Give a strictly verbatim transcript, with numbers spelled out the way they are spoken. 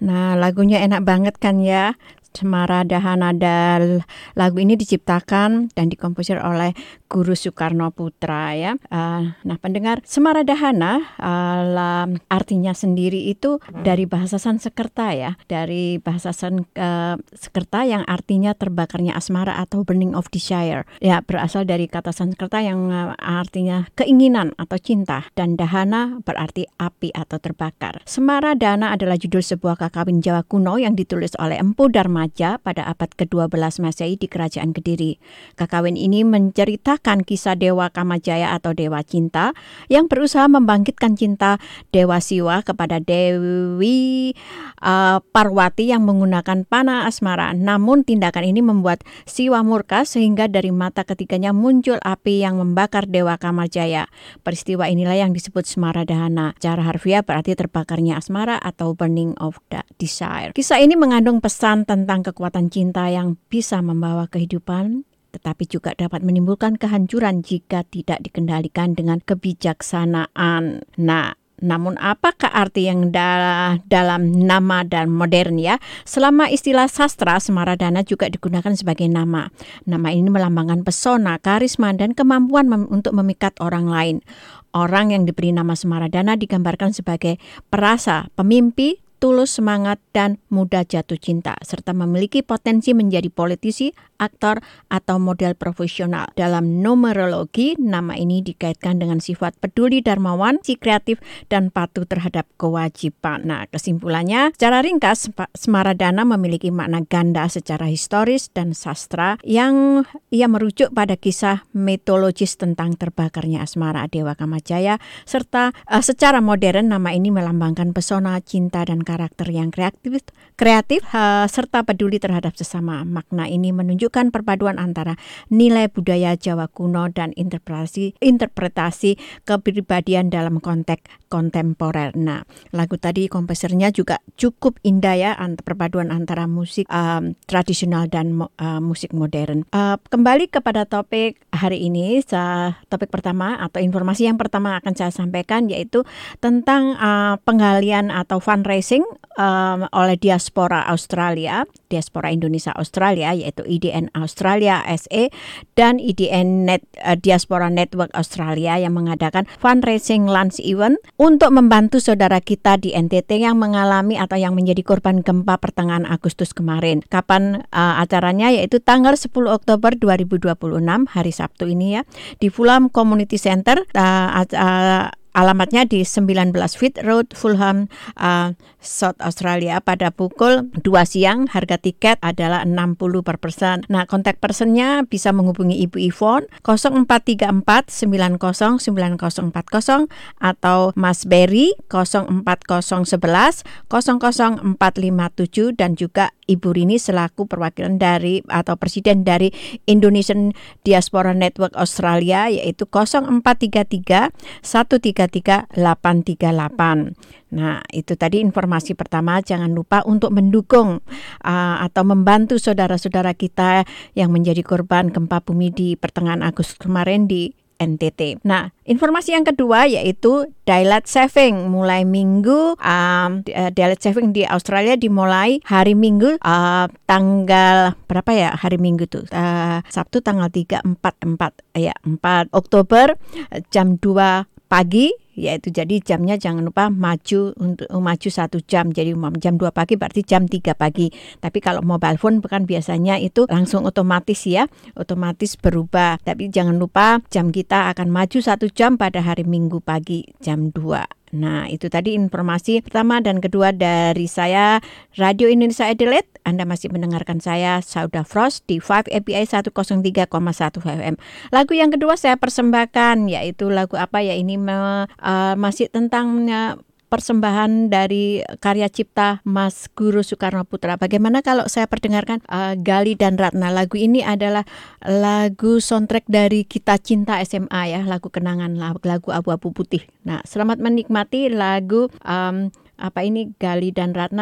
Nah, lagunya enak banget kan ya. Cemara Dahana. Lagu ini diciptakan dan dikomposer oleh Guru Soekarno Putra ya. Uh, nah, pendengar, Cemara Dahana uh, artinya sendiri itu dari bahasa Sanskerta ya, dari bahasa Sanskerta uh, yang artinya terbakarnya asmara atau burning of desire. Ya, berasal dari kata Sanskerta yang uh, artinya keinginan atau cinta, dan Dahana berarti api atau terbakar. Cemara Dahana adalah judul sebuah kakawin Jawa kuno yang ditulis oleh Empu Darmaja pada abad kedua belas Masehi di Kerajaan Kediri. Kakawin ini menceritakan kisah Dewa Kamajaya atau Dewa Cinta yang berusaha membangkitkan cinta Dewa Siwa kepada Dewi uh, Parwati yang menggunakan panah asmara. Namun tindakan ini membuat Siwa murka sehingga dari mata ketiganya muncul api yang membakar Dewa Kamajaya. Peristiwa inilah yang disebut Cemara Dahana. Secara harfiah berarti terbakarnya asmara atau burning of desire. Kisah ini mengandung pesan tentang kekuatan cinta yang bisa membawa kehidupan, tetapi juga dapat menimbulkan kehancuran jika tidak dikendalikan dengan kebijaksanaan. Nah, namun apakah arti yang da- dalam nama dan modern ya? Selama istilah sastra, Cemara Dahana juga digunakan sebagai nama. Nama ini melambangkan pesona, karisma, dan kemampuan mem- untuk memikat orang lain. Orang yang diberi nama Cemara Dahana digambarkan sebagai perasa, pemimpi, tulus semangat, dan mudah jatuh cinta, serta memiliki potensi menjadi politisi, aktor, atau model profesional. Dalam numerologi, nama ini dikaitkan dengan sifat peduli dermawan, si kreatif, dan patuh terhadap kewajiban. Nah, kesimpulannya, secara ringkas, Cemara Dahana memiliki makna ganda secara historis dan sastra yang ia merujuk pada kisah mitologis tentang terbakarnya asmara Dewa Kamajaya, serta uh, secara modern nama ini melambangkan pesona, cinta, dan karakter yang kreatif, kreatif uh, serta peduli terhadap sesama. Makna ini menunjukkan perpaduan antara nilai budaya Jawa kuno dan interpretasi interpretasi kepribadian dalam konteks kontemporer. Nah, lagu tadi komposernya juga cukup indah ya, perpaduan antara musik um, tradisional dan uh, musik modern. Uh, kembali kepada topik hari ini, uh, topik pertama atau informasi yang pertama akan saya sampaikan yaitu tentang uh, penggalian atau fundraising um, oleh diaspora Australia, diaspora Indonesia Australia, yaitu I D N Australia S A dan I D N Net, uh, Diaspora Network Australia yang mengadakan fundraising lunch event untuk membantu saudara kita di N T T yang mengalami atau yang menjadi korban gempa pertengahan Agustus kemarin. Kapan uh, acaranya? Yaitu tanggal sepuluh Oktober dua ribu dua puluh enam, hari Sabtu ini ya, di Fulham Community Center. Uh, uh, Alamatnya di sembilan belas Fit Road, Fulham, uh, South Australia pada pukul dua siang. Harga tiket adalah enam puluh per person. Nah, kontak personnya bisa menghubungi Ibu Yvonne nol empat tiga empat sembilan nol sembilan nol empat nol atau Mas Berry nol empat nol satu satu nol nol empat lima tujuh dan juga Ibu Rini selaku perwakilan dari atau presiden dari Indonesian Diaspora Network Australia yaitu nol empat tiga tiga satu tiga tiga delapan tiga delapan. Nah, itu tadi informasi pertama. Jangan lupa untuk mendukung uh, atau membantu saudara-saudara kita yang menjadi korban gempa bumi di pertengahan Agustus kemarin di N T T. Nah, informasi yang kedua yaitu daylight saving. Mulai minggu, um, daylight saving di Australia dimulai hari Minggu uh, tanggal berapa ya hari Minggu tuh? Uh, Sabtu tanggal tiga, empat, empat ya empat Oktober jam dua pagi, yaitu jadi jamnya jangan lupa maju untuk maju satu jam, jadi jam dua pagi berarti jam tiga pagi. Tapi kalau mobile phone bukan biasanya itu langsung otomatis ya, otomatis berubah. Tapi jangan lupa jam kita akan maju satu jam pada hari Minggu pagi jam dua. Nah, itu tadi informasi pertama dan kedua dari saya, Radio Indonesia Adelaide. Anda masih mendengarkan saya, Sauda Frost, di lima A P I seratus tiga koma satu F M. Lagu yang kedua saya persembahkan, yaitu lagu apa ya, ini me, uh, masih tentang uh, persembahan dari karya cipta Mas Guru Soekarno Putra. Bagaimana kalau saya perdengarkan uh, Gali dan Ratna? Lagu ini adalah lagu soundtrack dari Kita Cinta S M A ya, lagu kenangan, lagu abu-abu putih. Nah, selamat menikmati lagu um, apa ini Gali dan Ratna